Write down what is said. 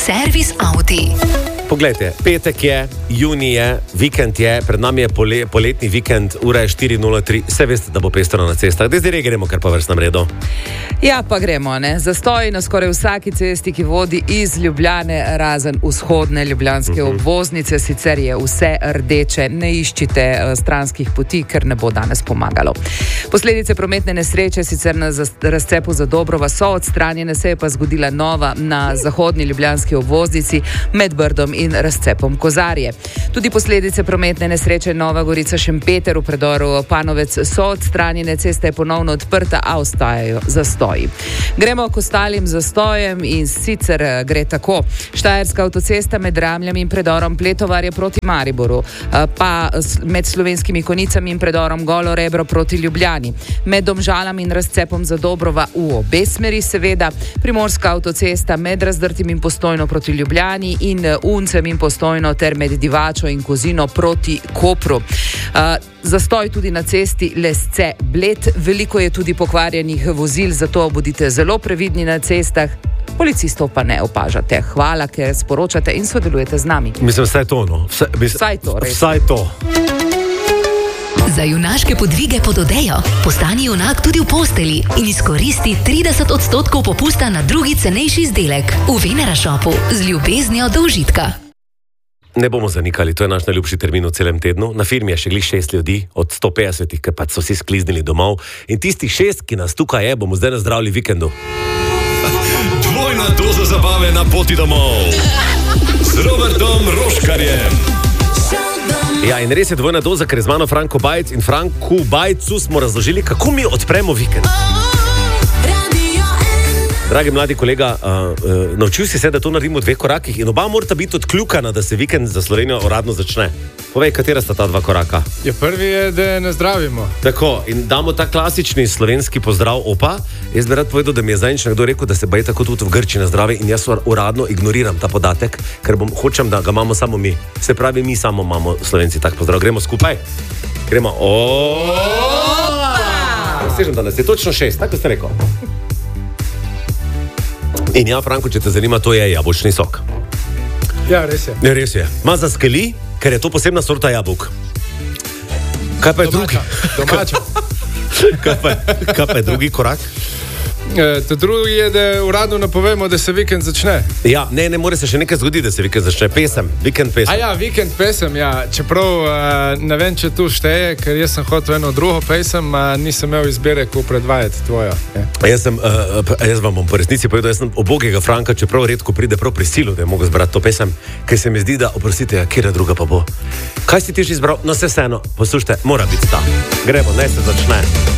Servis Audi. Poglejte, petek je, junij je, vikend je, pred nami je poletni vikend, ura je 4:03, vse veste, da bo pestro na cestah. Zdaj gremo kar po vrstnem redu. Ja, pa gremo, ne. Zastoji na skoraj vsaki cesti, ki vodi iz Ljubljane, razen vzhodne ljubljanske obvoznice, sicer je vse rdeče, ne iščite stranskih poti, ker ne bo danes pomagalo. Posledice prometne nesreče sicer na razcepu Zadobrova so odstranjene, se je pa zgodila nova na zahodni ljubljanski obvoznici med Brdom in razcepom Kozarje. Tudi posledice prometne nesreče Nova Gorica Šempeter v predoru Panovec so odstranjene, cesta je ponovno odprta, a ostajajo zastoji. Gremo k ostalim zastojem in sicer gre tako. Štajerska avtocesta med Ramljami in predorom Pletovarje proti Mariboru, pa med Slovenskimi Konicami in predorom Golo Rebro proti Ljubljani, med Domžalami in razcepom Zadobrova v obe smeri seveda, Primorska avtocesta med Razdrtim in Postojno proti Ljubljani in Uncem in Postojno ter med Divačo in Kozino proti Kopru. Zastoj tudi na cesti Lesce-Bled, veliko je tudi pokvarjenih vozil, zato bodite zelo previdni na cestah. Policistov pa ne opažate. Hvala, ker sporočate in sodelujete z nami. Mislim, vsaj to, no. Vsaj to. Za junaške podvige pod odejo postani junak tudi v posteli in izkoristi 30% popusta na drugi cenejši izdelek v Venera Shopu z ljubeznijo do užitka. Ne bomo zanikali, to je naš najljubši termin v celem tednu. Na firmi je še glih 6 ljudi od 150, ki pa so vsi skliznili domov. In tistih 6, ki nas tukaj je, bomo zdaj nazdravili vikendu. Dvojna doza zabave na poti domov z Robertom Roškarjem. Ja, in res je dvojna doza, ker je z mano Franko Bajc in Franku Bajcu smo razložili, kako mi odpremo vikend. Dragi mladi kolega, naučil si se, da to naredimo v 2 korakih in oba morata biti odkljukana, da se vikend za Slovenijo uradno začne. Povej, katera sta ta 2 koraka? Ja, prvi je, da ne zdravimo. Tako, in damo ta klasični slovenski pozdrav opa. Jaz bi rad povedal, da mi je zadnjič nekdo rekel, da se baje tako tudi v Grčiji na zdravi in jaz uradno ignoriram ta podatek, ker hočem, da ga imamo samo mi. Se pravi, mi samo imamo Slovenci tak pozdrav. Gremo skupaj? Gremo. Sežem, da nas je točno 6, tako ste rekel. In ja, Franko, če te zanima, to je jabolčni sok. Ja, res je. Ne, res je. Ma zaskeli, ker je to posebna sorta jabolk. Kaj pa je drugi? Domača. Kaj pa je drugi korak? Drugi je, da uradno napovemo, da se vikend začne. Ja, ne more se še nekaj zgoditi, da se vikend začne. Pesem, vikend pesem. A ja, vikend pesem, ja. Čeprav ne vem, če tu šteje, ker jaz sem hotel eno drugo pesem, nisem imel izbire, ko predvajati tvojo. Jaz vam bom po resnici povedal, jaz sem obogega Franka, čeprav redko pride prav prisilo, da je mogel zbrati to pesem, ker se mi zdi, da, oprostite, kjera druga pa bo. Kaj si ti že izbral? No, vseeno, poslušajte, mora biti ta. Gremo, naj se začne.